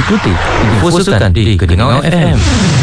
Ikuti info sukan di Keningau FM.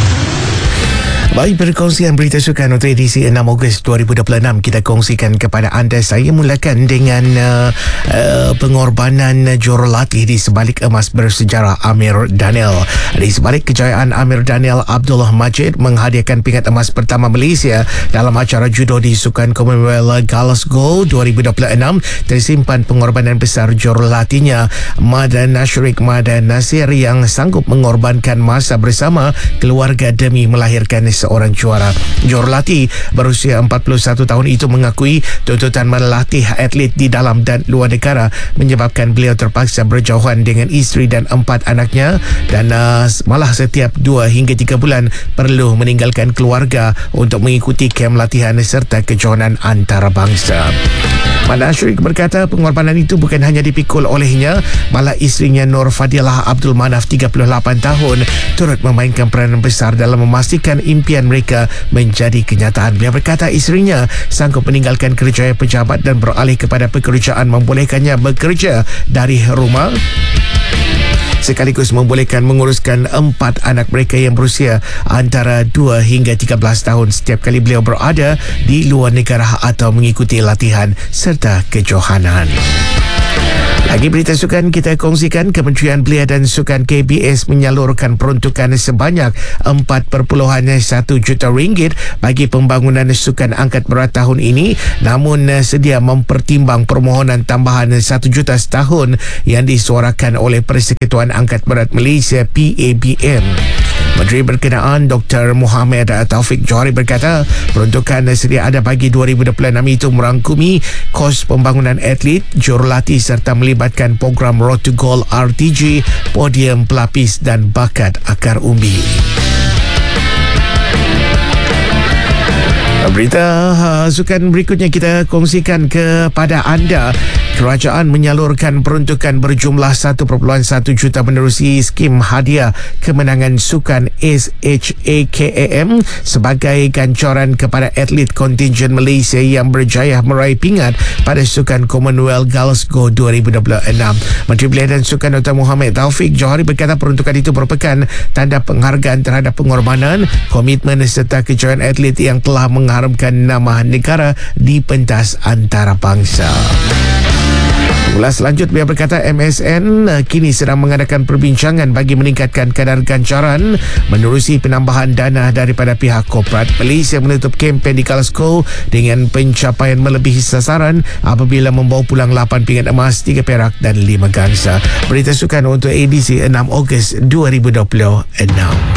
Baik, perkongsian berita sukan untuk edisi 6 Ogos 2026 kita kongsikan kepada anda. Saya mulakan dengan pengorbanan jurulatih di sebalik emas bersejarah Amir Daniel. Di sebalik kejayaan Amir Daniel, Abdullah Majid menghadiahkan pingat emas pertama Malaysia dalam acara judo di Sukan Commonwealth Glasgow 2026. Tersimpan pengorbanan besar jurulatihnya Madan Nasir yang sanggup mengorbankan masa bersama keluarga demi melahirkan seorang juara. Jurulatih berusia 41 tahun itu mengakui tuntutan melatih atlet di dalam dan luar negara menyebabkan beliau terpaksa berjauhan dengan isteri dan 4 anaknya dan malah setiap 2 hingga 3 bulan perlu meninggalkan keluarga untuk mengikuti kem latihan serta kejohanan antarabangsa. Madan Nasir berkata pengorbanan itu bukan hanya dipikul olehnya, malah isterinya Nur Fadilah Abdul Manaf 38 tahun turut memainkan peranan besar dalam memastikan impian mereka menjadi kenyataan. Beliau berkata isterinya sanggup meninggalkan kerjaya pejabat dan beralih kepada pekerjaan membolehkannya bekerja dari rumah, sekaligus membolehkan menguruskan 4 anak mereka yang berusia antara 2 hingga 13 tahun setiap kali beliau berada di luar negara atau mengikuti latihan serta kejohanan. Lagi berita sukan kita kongsikan, Kementerian Belia dan Sukan KBS menyalurkan peruntukan sebanyak 4.1 juta ringgit bagi pembangunan sukan angkat berat tahun ini, namun sedia mempertimbang permohonan tambahan 1 juta setahun yang disuarakan oleh Persekutuan Angkat Berat Malaysia PABM. Menteri berkenaan Dr. Muhammad Taufik Johari berkata peruntukan sedia ada bagi 2026 itu merangkumi kos pembangunan atlet, jurulatih serta melibatkan program Road to Goal RTG, podium pelapis dan bakat akar umbi. Berita sukan berikutnya kita kongsikan kepada anda. Kerajaan menyalurkan peruntukan berjumlah 1.1 juta menerusi skim hadiah kemenangan sukan SHAKAM sebagai ganjaran kepada atlet kontingen Malaysia yang berjaya meraih pingat pada Sukan Commonwealth Glasgow 2026. Menteri Belia dan Sukan Dr. Muhammad Taufik Johari berkata peruntukan itu merupakan tanda penghargaan terhadap pengorbanan, komitmen serta kejayaan atlet yang telah mengharumkan nama negara di pentas antarabangsa. Ulas selanjut beliau berkata MSN kini sedang mengadakan perbincangan bagi meningkatkan kadar ganjaran menerusi penambahan dana daripada pihak korporat. Malaysia menutup kempen di Glasgow dengan pencapaian melebihi sasaran apabila membawa pulang 8 pingat emas, 3 perak dan 5 gangsa. Berita sukan untuk edisi 6 Ogos 2026.